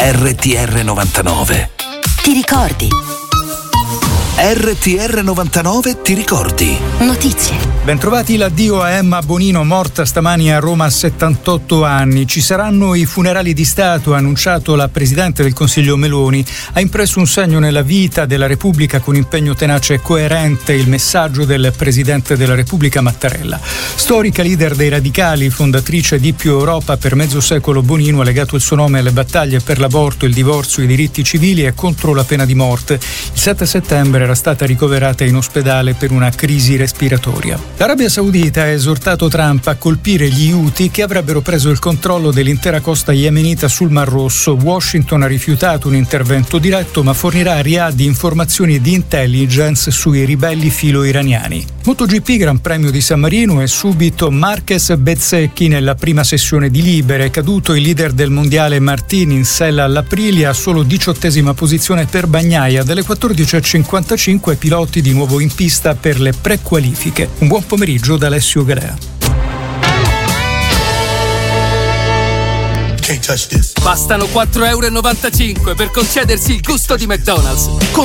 RTR 99. Ti ricordi? RTR 99 ti ricordi? Notizie. Bentrovati, l'addio a Emma Bonino, morta stamani a Roma a 78 anni. Ci saranno i funerali di Stato, ha annunciato la Presidente del Consiglio Meloni. Ha impresso un segno nella vita della Repubblica con impegno tenace e coerente, il messaggio del Presidente della Repubblica Mattarella. Storica leader dei radicali, fondatrice di Più Europa per mezzo secolo, Bonino ha legato il suo nome alle battaglie per l'aborto, il divorzio, i diritti civili e contro la pena di morte. Il 7 settembre era stata ricoverata in ospedale per una crisi respiratoria. L'Arabia Saudita ha esortato Trump a colpire gli Houthi che avrebbero preso il controllo dell'intera costa yemenita sul Mar Rosso. Washington ha rifiutato un intervento diretto, ma fornirà a Riyadh informazioni di intelligence sui ribelli filo-iraniani. MotoGP Gran Premio di San Marino e subito Marquez Bezzecchi nella prima sessione di libere. È caduto il leader del mondiale Martin in sella all'Aprilia, solo 18ª posizione per Bagnaia. Dalle 14:55 piloti di nuovo in pista per le prequalifiche. Un buon pomeriggio da Alessio Galea. Bastano €4,95 per concedersi il gusto di McDonald's.